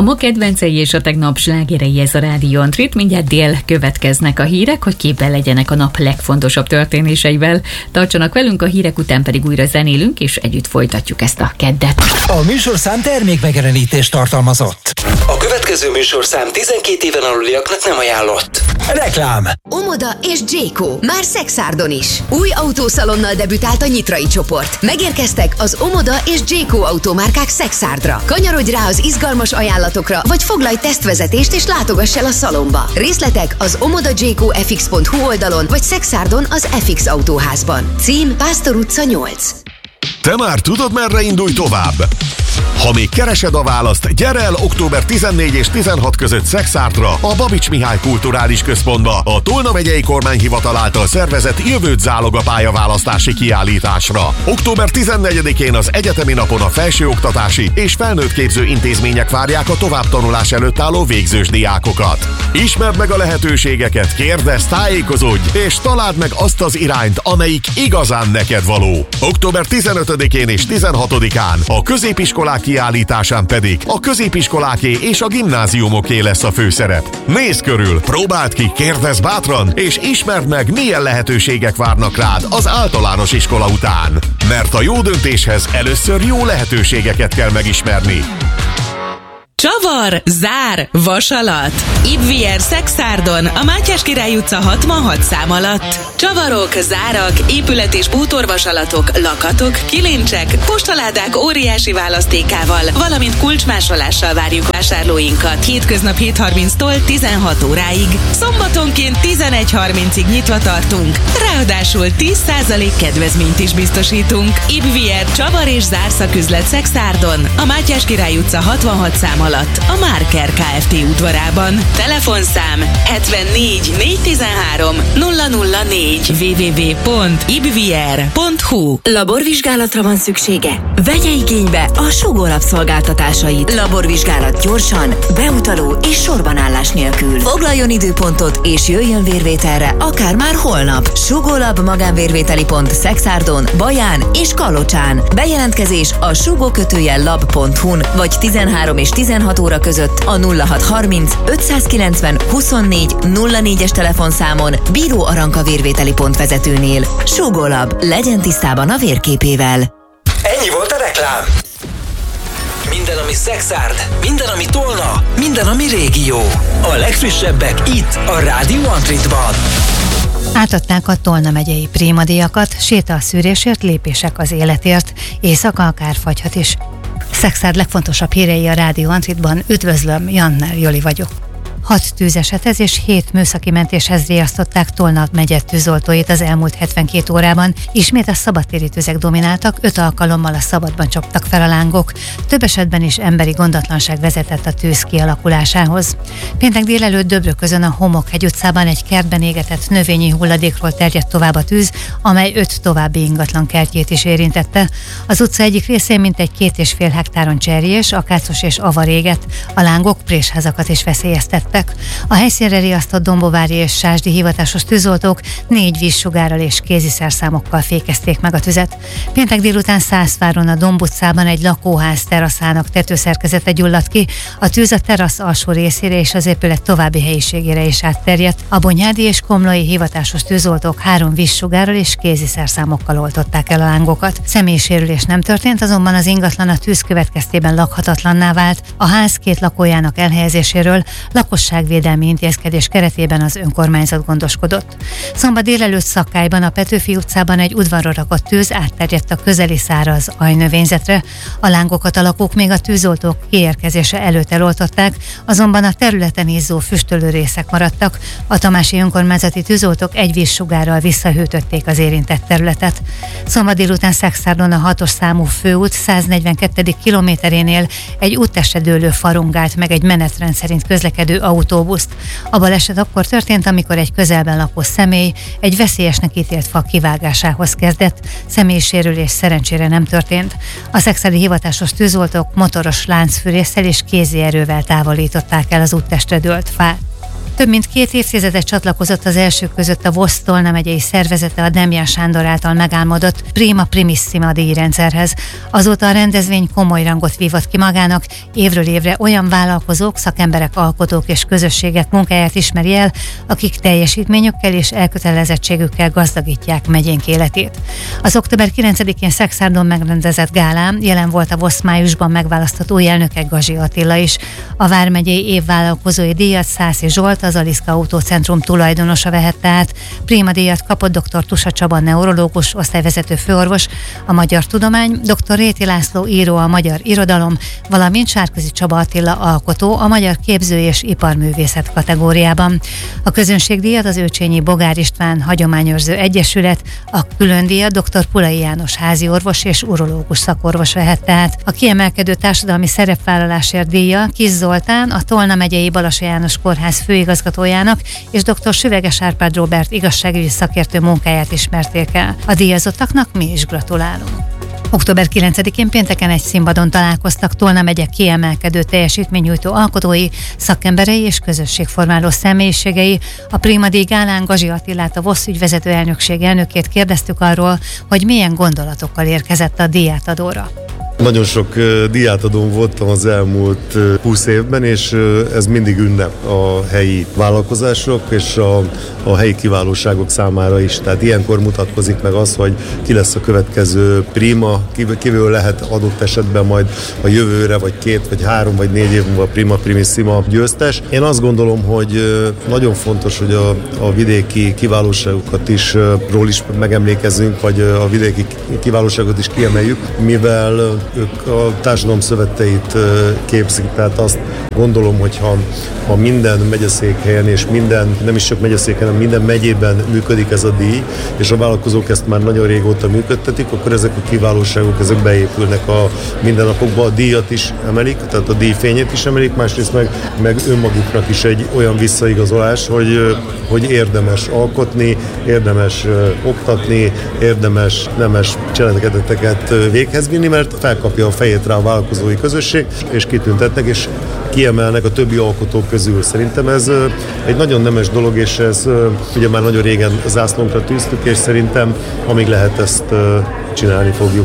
A ma kedvencei és a tegnap slágerei, ez a Rádió Antrit. Mindjárt dél következnek a hírek, hogy képben legyenek a nap legfontosabb történéseivel. Tartsanak velünk, a hírek után pedig újra zenélünk, és együtt folytatjuk ezt a keddet. A műsorszám termékmegjelenítést tartalmazott. A következő műsorszám 12 éven aluliaknak nem ajánlott. Reklám. Omoda és Jayco. Már Szexárdon is. Új autószalonnal debütált a Nyitrai csoport. Megérkeztek az Omoda és Jayco automárkák Szexárdra. Kanyarodj rá az izgalmas ajánlatokra, vagy foglalj tesztvezetést és látogass el a szalomba. Részletek az omodajaycofx.hu oldalon, vagy Szexárdon az FX autóházban. Cím: Pásztor utca 8. Te már tudod, merre indulj tovább? Ha még keresed a választ, gyere el október 14 és 16 között Szexárdra, a Babics Mihály Kulturális Központba, a Tolna megyei kormányhivatal által szervezett Jövőt zálog a pályaválasztási kiállításra. Október 14-én az egyetemi napon a felsőoktatási és felnőttképző intézmények várják a továbbtanulás előtt álló végzős diákokat. Ismerd meg a lehetőségeket, kérdezz, tájékozódj, és találd meg azt az irányt, amelyik igazán neked való. Október 15-én és 16-án a középiskolák kiállításán pedig a középiskoláké és a gimnáziumoké lesz a főszerep. Nézz körül, próbáld ki, kérdezz bátran, és ismerd meg, milyen lehetőségek várnak rád az általános iskola után. Mert a jó döntéshez először jó lehetőségeket kell megismerni. Csavar, zár, vasalat. Ibvier Szexárdon, a Mátyás Király utca 66 szám alatt. Csavarok, zárak, épület- és bútorvasalatok, lakatok, kilincsek, postaládák óriási választékával, valamint kulcsmásolással várjuk vásárlóinkat. Hétköznap 7:30-tól 16 óráig. Szombatonként 11:30-ig nyitva tartunk. Ráadásul 10% kedvezményt is biztosítunk. Ibvier Csavar és zár szaküzlet Szexárdon, a Mátyás Király utca 66 szám alatt, a Márker Kft. Udvarában. Telefonszám 74 413 004 www.ibvier.hu. Laborvizsgálatra van szüksége? Vegye igénybe a Sugó Lab szolgáltatásait. Laborvizsgálat gyorsan, beutaló és sorbanállás nélkül. Foglaljon időpontot és jöjjön vérvételre akár már holnap. Sugó Lab magánvérvételi pont Szexárdon, Baján és Kalocsán. Bejelentkezés a sugó-lab.hu-n vagy 13 és 16 óra között a 0630 590 24 04-es telefonszámon Bíró Aranka vérvételi pont vezetőnél. Sugó Lab, legyen tisztában a vérképével. Ennyi volt a reklám. Minden, ami Szexárd, minden, ami Tolna, minden, ami régió. A legfrissebbek itt, a Rádió Antritban. Átadták a Tolna megyei prémadíjakat, sétaszűrésért, lépések az életért, éjszaka akár fagyhat is. Szexárd legfontosabb hírei a Rádió Antritban. Üdvözlöm, Janner Joli vagyok. 6 tűzesethez és 7 műszaki mentéshez riasztották Tolna megye tűzoltóit az elmúlt 72 órában. Ismét a szabadtéri tüzek domináltak, 5 alkalommal a szabadban csaptak fel a lángok. Több esetben is emberi gondatlanság vezetett a tűz kialakulásához. Péntek délelőtt Döbröközön a Homokhegy utcában egy kertben égetett növényi hulladékról terjedt tovább a tűz, amely 5 további ingatlan kertjét is érintette. Az utca egyik részén mintegy 2,5 hektáron cserjés, akácos és avar égett, a lángok présházakat is veszélyeztettek. A helyszínre riasztott dombovári és sásdi hivatásos tűzoltók 4 vízsugárral és kéziszerszámokkal fékezték meg a tüzet. Péntek délután Szászváron a Domb utcában egy lakóház teraszának tetőszerkezete gyulladt ki, a tűz a terasz alsó részére és az épület további helyiségére is átterjedt. A bonyhádi és komlói hivatásos tűzoltók 3 vízsugárral és kéziszerszámokkal oltották el a lángokat. Személysérülés nem történt, azonban az ingatlan a tűz következtében lakhatatlanná vált. A ház 2 lakójának elhelyezéséről lakosságvédelmi intézkedés keretében az önkormányzat gondoskodott. Szombat délelőtt Szakkályban, a Petőfi utcában egy udvarra rakott tűz átterjedt a közeli száraz ajnövényzetre. A lángokat a lakók még a tűzoltók kiérkezése előtt eloltották, azonban a területen izzó füstölő részek maradtak. A tamási önkormányzati tűzoltók egy vízsugárral visszahűtötték az érintett területet. Szombat délután Szexárdon a 6-os számú főút 142. kilométerénél egy úttestre dőlő farongált meg egy menetrend szerint közlekedő autóbuszt. A baleset akkor történt, amikor egy közelben lakó személy egy veszélyesnek ítélt fa kivágásához kezdett. Személysérülés szerencsére nem történt. A szexárdi hivatásos tűzoltók motoros láncfűrésszel és kézi erővel távolították el az úttestre dőlt fát. Több mint 2 évtizedet csatlakozott az elsők között a VOSZ Tolna megyei szervezete a Demján Sándor által megálmodott Prima Primissima díjrendszerhez. Azóta a rendezvény komoly rangot vívott ki magának, évről évre olyan vállalkozók, szakemberek, alkotók és közösségek munkáját ismeri el, akik teljesítményükkel és elkötelezettségükkel gazdagítják megyénk életét. Az október 9-én Szekszárdon megrendezett gálán jelen volt a VOSZ májusban megválasztott új elnöke, Gazsi Attila is. A vármegyei évvállalkozói díjat Szászi Zsolt, az Aliszka Autócentrum tulajdonosa vehette át. Prima díjat kapott dr. Tusa Csaba, neurológus, osztályvezető főorvos, a magyar tudomány, dr. Réti László író, a magyar irodalom, valamint Sárközi Csaba Attila alkotó a magyar képző és iparművészet kategóriában. A közönségdíjat az Őcsényi Bogár István Hagyományőrző Egyesület, a külön díjat dr. Pulai János háziorvos és urológus szakorvos vehette át. A kiemelkedő társadalmi szerepvállalásért díja Kis Zoltán, a Tolna megyei Balassa János Kórház főigazgatójának és dr. Süveges Árpád Róbert igazságügyi szakértő munkáját ismerték el. A díjazottaknak mi is gratulálunk. Október 9-én pénteken egy színpadon találkoztak Tolna megye kiemelkedő teljesítménynyújtó alkotói, szakemberei és közösségformáló személyiségei. A Prima díj gálán Gazsi Attilát, a VOSZ ügyvezető elnökség elnökét kérdeztük arról, hogy milyen gondolatokkal érkezett a díjátadóra. Nagyon sok díjátadón voltam az elmúlt 20 évben, és ez mindig ünnep a helyi vállalkozások és a helyi kiválóságok számára is. Tehát ilyenkor mutatkozik meg az, hogy ki lesz a következő Prima, kivől lehet adott esetben majd a jövőre, vagy 2, vagy 3, vagy 4 év múlva Prima Primissima győztes. Én azt gondolom, hogy nagyon fontos, hogy a vidéki kiválóságokat is ról is megemlékezzünk, vagy a vidéki kiválóságot is kiemeljük, mivel ők a társadalom szöveteit képzik, tehát azt gondolom, hogy ha minden megyeszékhelyen és nem is csak megyeszékhelyen, hanem minden megyében működik ez a díj, és a vállalkozók ezt már nagyon régóta működtetik, akkor ezek a kiválóságok, ezek beépülnek a mindennapokba, a díjat is emelik, tehát a díj fényét is emelik, másrészt meg önmaguknak is egy olyan visszaigazolás, hogy érdemes alkotni, érdemes oktatni, érdemes nemes cselekedeteket véghez vinni, mert felkapja a fejét rá a vállalkozói közösség, és kitüntetnek, és kiemelnek a többi alkotók közül. Szerintem ez egy nagyon nemes dolog, és ez ugye már nagyon régen zászlónkra tűztük, és szerintem amíg lehet, ezt csinálni fogjuk.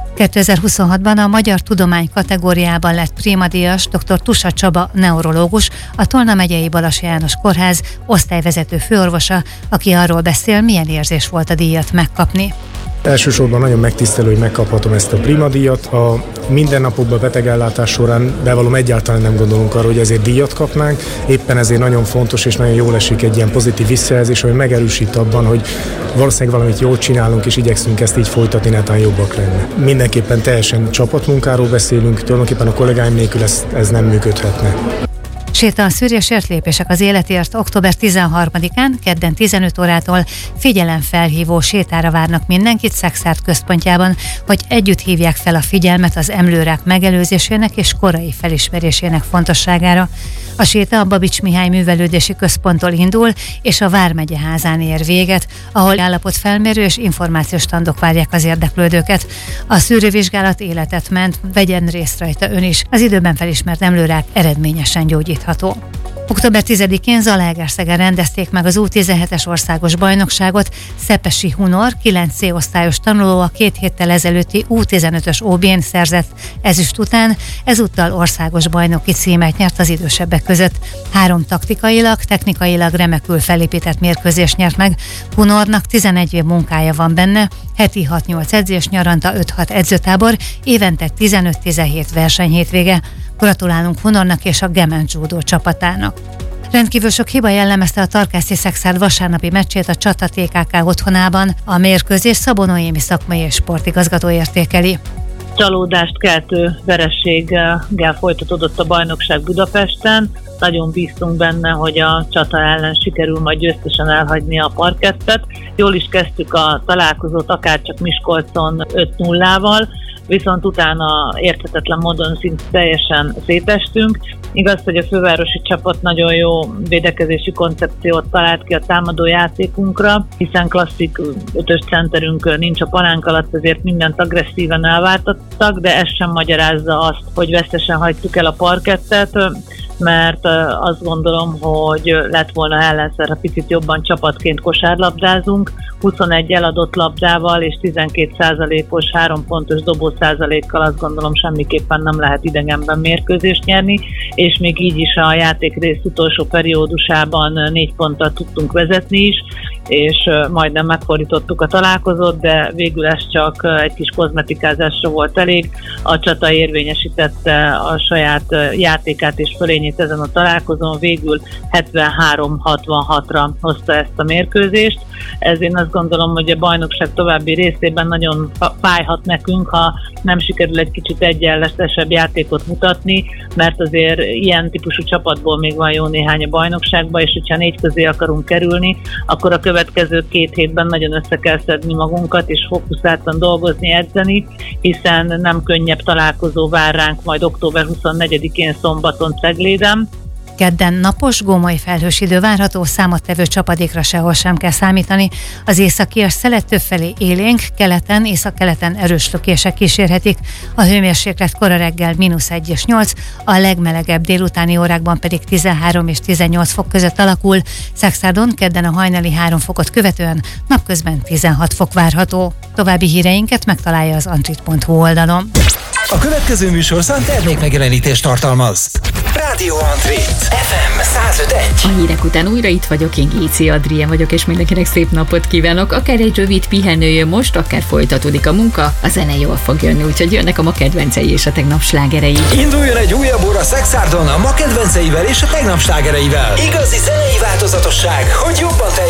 2026-ban a magyar tudomány kategóriában lett Prima díjas dr. Tusa Csaba, neurológus, a Tolna megyei Balassa János Kórház osztályvezető főorvosa, aki arról beszél, milyen érzés volt a díjat megkapni. Elsősorban nagyon megtisztelő, hogy megkaphatom ezt a Prima díjat. A mindennapokban betegellátás során bevallom, egyáltalán nem gondolunk arra, hogy ezért díjat kapnánk. Éppen ezért nagyon fontos és nagyon jól esik egy ilyen pozitív visszajelzés, hogy megerősít abban, hogy valószínűleg valamit jól csinálunk, és igyekszünk ezt így folytatni, netán jobbak lenni. Mindenképpen teljesen csapatmunkáról beszélünk, tulajdonképpen a kollégáim nélkül ez nem működhetne. Séta a szűrésért, lépések az életért október 13-án, kedden 15 órától figyelemfelhívó sétára várnak mindenkit Szekszárd központjában, hogy együtt hívják fel a figyelmet az emlőrák megelőzésének és korai felismerésének fontosságára. A séta a Babics Mihály Művelődési Központtól indul, és a Vármegye házán ér véget, ahol állapotfelmérő és információs standok várják az érdeklődőket. A szűrővizsgálat életet ment, vegyen részt rajta ön is. Az időben felismert emlőrák eredményesen gyógyítható. Október 10-én Zalaegerszegen rendezték meg az U17-es országos bajnokságot. Szepesi Hunor 9C osztályos tanuló a 2 héttel ezelőtti U15-ös OB-n szerzett ezüst után, ezúttal országos bajnoki címet nyert az idősebbek között. 3 taktikailag, technikailag remekül felépített mérkőzést nyert meg. Hunornak 11 év munkája van benne, heti 6-8 edzés, nyaranta 5-6 edzőtábor, évente 15-17 versenyhétvége. Gratulálunk Hunornak és a Gemen Judo csapatának. Rendkívül sok hiba jellemezte a Tarkászi Szekszárd vasárnapi meccsét a Csata TKK otthonában. A mérkőzés Szabó Noémi szakmai és sportigazgató értékeli. Csalódást keltő vereséggel folytatódott a bajnokság Budapesten. Nagyon bíztunk benne, hogy a Csata ellen sikerül majd győztesen elhagyni a parkettet. Jól is kezdtük a találkozót, akárcsak Miskolcon 5-0-val, viszont utána érthetetlen módon szinte teljesen szétestünk, Igaz, hogy a fővárosi csapat nagyon jó védekezési koncepciót talált ki a támadó játékunkra, hiszen klasszik ötös centerünk nincs a palánk alatt, ezért mindent agresszíven elváltottak, de ez sem magyarázza azt, hogy vesztesen hagytuk el a parkettet, mert azt gondolom, hogy lett volna ellenszer, ha picit jobban csapatként kosárlabdázunk, 21 eladott labdával és 12%-os 3 pontos dobó százalékkal azt gondolom semmiképpen nem lehet idegenben mérkőzést nyerni, és még így is a játékrész utolsó periódusában 4 ponttal tudtunk vezetni is, és majdnem megfordítottuk a találkozót, de végül ez csak egy kis kozmetikázásra volt elég. A csata érvényesítette a saját játékát és fölényét ezen a találkozón, végül 73-66-ra hozta ezt a mérkőzést. Ez én azt gondolom, hogy a bajnokság további részében nagyon fájhat nekünk, ha nem sikerül egy kicsit egyenletesebb játékot mutatni, mert azért ilyen típusú csapatból még van jó néhány a bajnokságban, és hogyha 4 közé akarunk kerülni, akkor a következő 2 hétben nagyon össze kell szedni magunkat, és fókuszáltan dolgozni, edzeni, hiszen nem könnyebb találkozó vár ránk majd október 24-én szombaton Cegléden. Kedden napos, gómai felhős idő várható, számottevő csapadékra sehol sem kell számítani. Az északias szelet többfelé élénk, keleten, északkeleten erős lökések kísérhetik. A hőmérséklet kora reggel -1 és 8, a legmelegebb délutáni órákban pedig 13 és 18 fok között alakul. Szexárdon kedden a hajnali 3 fokot követően napközben 16 fok várható. További híreinket megtalálja az antrit.hu oldalon. A következő műsorszám termékmegjelenítést tartalmaz. Rádió Antrit, FM 105.1. A hírek után újra itt vagyok, én Géci Adrien vagyok, és mindenkinek szép napot kívánok. Akár egy rövid pihenő jön most, akár folytatódik a munka, a zene jól fog jönni, úgyhogy jönnek a ma kedvencei és a tegnap slágerei. Induljon egy újabb óra Szexárdon a ma kedvenceivel és a tegnap slágereivel. Igazi zenei változatosság, hogy jobban